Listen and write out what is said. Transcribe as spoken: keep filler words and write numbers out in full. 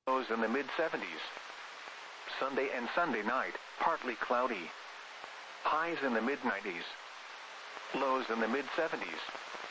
Lows in the mid seventies. Sunday and Sunday night, partly cloudy. Highs in the mid nineties. Lows in the mid seventies.